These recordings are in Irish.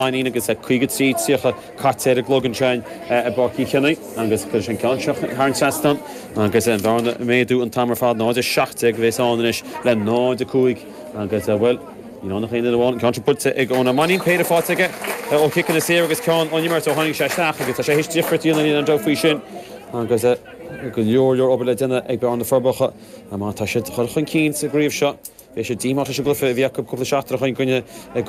Aine agus a chuige tríd siocha cartéir a glogan trein a barcí chinnaí agus chu sin ceanseach thar sestan agus an bharna méadú an tamar fad náidir 7 bhés áis le 9 cúig agus bhfuil nach chéine bháin ceanse bulte ag ónna maín péidir fáteige ó cicin na sé agus ceán animmart ó tháinig sé steach agus sé hís difritíí an dofhí sin agus go leor ob le duine ag be an na forbacha má tá si chun cín sa gríomh seo. Bhí sé díach se glufa bhí cúpla seachtra chuin gine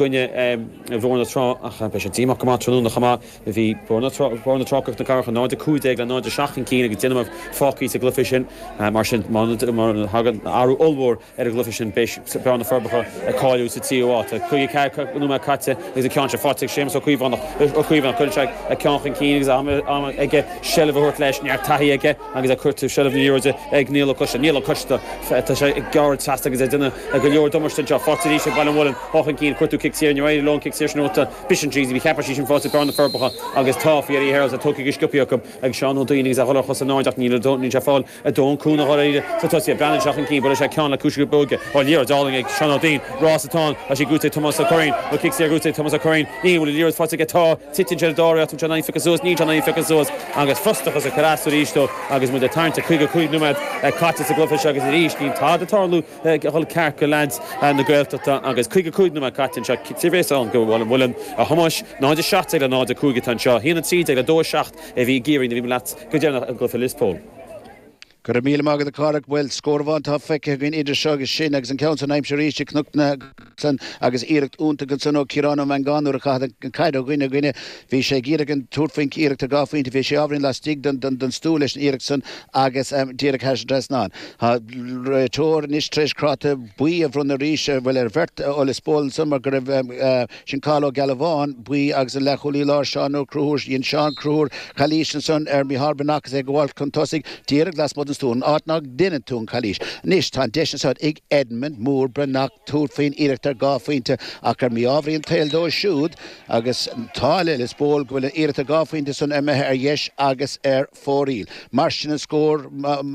bhórna trá a be sé díach go trúna chamá bhí borna troach na carcha 9 cúdeag le 9 seachan cína go duine fáí sa glufi sin mar sin hagan áú olmhór ar a glufi sin bena forbacha a cáú sa tíá chuige ceú caite gus a cean se fáteigh sémas ó chuomhánach chuteag a ceanchan cína agus ige sellbhút leis near taí aige agus a chuirtú sellh níide ag níl chuiste tá sé gáir testa agus a duine a go leor dumarsta se fátaí sé ballhil háchan cín chuirtú kickséir nuí lón kickséir nóta bisin tríí bhí cheapar sin fáta bena forbacha agus táfií ar héir a tuca scipiacham ag seán daoine a chola chus náideach níl ní se fáil a dónúna choide sa tosí brean seachan cí bud sé ceanna cúisgur boge á líor dáling ag seandaín rásatá a sé gúta Thomas a Corin ó kickséir gúta Thomas a Corin ní bhfuil líor fáte tá titin dáir tum na ficasús ní na ficasús agus frostachas a carású ríistó agus mu a tarnta chuig numad caite sa glufa agus ríist ní tá atarlú hol cear go lads na gailta agus chuig numad catin se tívéis an go bhil bhfuilin a thomas náidir 7 le 9 cúige tan seo híanana tríd le 2 seacht a bhí géirí na bhí leat go déanana an glufa Lispól. Gur míle mágad a carach bhfuil scórbhain tá feice gin idir segus sin agus an ceann naim se ríiste cnúna san agus iirecht únta go san ó Ciránna man ganú a caiid gine bhí sé gíra an túrfain iirecht a gáfaointe bhí sé ábhrín le stig den stú leis iirecht san agus díireach heis dresná. Tá tóir níos tréis cráta buí a bhrúna ríise bhfuil bhirt ó le spóil sumar gur sin cáó galháin buí agus an lecholí lá seánú cruúr íon seán cruúr chalísan san mí Harbanachas ag bháil chun tosaigh díireach las mod stún átnach duine tún chalís. Nis tá deisnaá ag Edmund Moore Brenach túr féin iireachtar gáfaointe a gur mí ábhríonn taildó siúd agus táile is ból go bhfuil iireachtar gáfaointe san imethe ar dheis agus ar fóríl. Mar sin a scór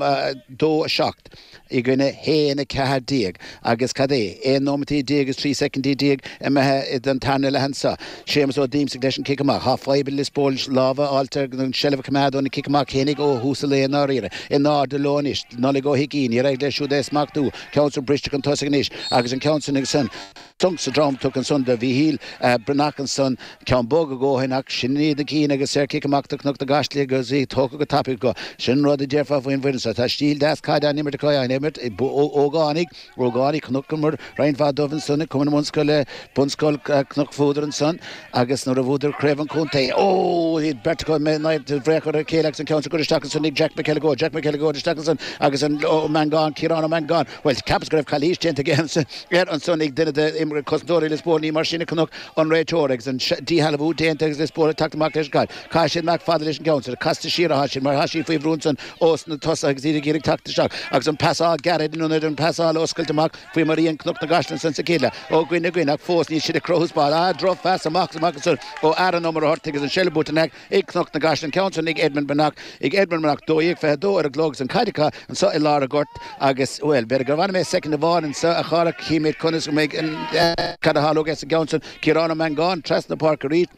2 seacht i gine héana cehardíag agus cadé é nómatí díag agus 3 secondí díag imethe den tanna le hansa. Sémas ó díimsa leis an kickamach. Há faibil is ból láva altar an sellh cumádónna kickamach chénig ó húsa léon áíire. In de lónis nolig go higín i réig le siú des magú ceanú briste an tosaníis agus an ceannig san tung sa drom tu an sunda bhí híl Brenach an san cean bog a ggóhinach sinnéad a cíine agus sé kickamachach nach a gasli agus í tóca go tapig go sin rud a dearfa bhain bhuiinsa tá stíl des caiid animir a caiin éimirt ógánig cnúcumar reinfá dohann sanna cuman munscoil le bunscoil cnuc fúdar an san agus nó a bhúdar creibh an cúnta hí bertá mé bhréchar a céach an ceansa go isteach sannig Jack McKelligó Stackelson agus an Mangan Ciránna Mangan well caps gref chalís gent against an sonnig dinne de imre cosdóri Lisbóní mar sinna cnúch an rétóregs an dí halbú déantegus Lisbóla tactamach leis gaid. Cá sin mac fadlis an council casta síra hasin mar hasí faoi brúnsan os na tosa agus idir gérig tactaach agus an passá garid in an passá oscailtamach faoi maríon cnúch na gaslan san sa céile ó gine ach fós ní siad a crohúsbal a drof fast amach ó aran nómar hortigus an sellbútanach ag cnúch na gaslan council nig Edmund Brenach dóíag fe dó ar a glógus an caiidecha an sa i lára gort agus well be go bhana mé second a bháin sa a chara cíimiid conas go méid an cadhalógus a Johnson Ciránna Mangan Tresna Parker Reid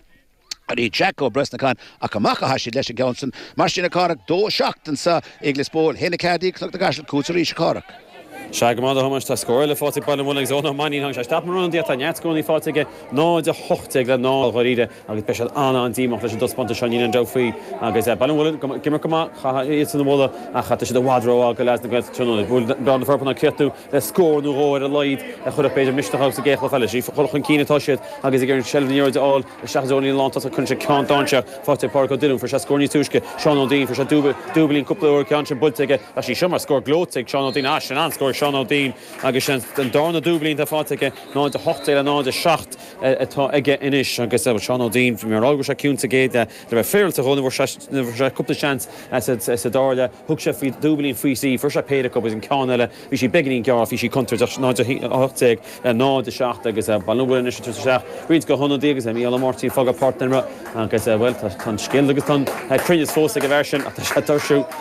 í Jacko Bresnaán a gomacha hasisi leis a Johnson mar sin a carach 2 seachtain sa Iglisból héna cadí cnúach na gaslan cúsa ríis carach. Se go máda hamas tá scóir le fáte ballmúla zóna maín hang se stapmarún díta neatcóí fáteige 9 8 le 9 choíide agus pe anna an tíach leis dospanta seín an dofuí agus ballmúla gimar san bhla a chatta si wadró a go leis na gaúna bhúil brana forpanna ceú le scórnú róir a leid a chud a péidir misteach sa géchla feile sí chulchan cína toisiid agus gur sellníir áil seaachzóí lá chun se cáánse fáte park duún for se scóní túisce Seanodín for se dúbalín cúplaúir cean sin bulteige a sí siomar scór glóteigh Seanodín as an scóir Sean O'Dean agus an dána dúblin a fáteige 9 8 le 9 7 atá ige inis agus Sean O'Dean mar águr se cúnta géide le bheith féil a hóna bhar cúpla seans sa dála thug se fao dúblin faoí for se péidir go an cáile bhí sí beganín gear hí sí contra 9 8 le 9 7 agus ballúin is tú seach rid go honna dégus a míle Martin fog a partner agus bhfuil tan skill agus tan crinne fósa go bhar sin a tá se tarsú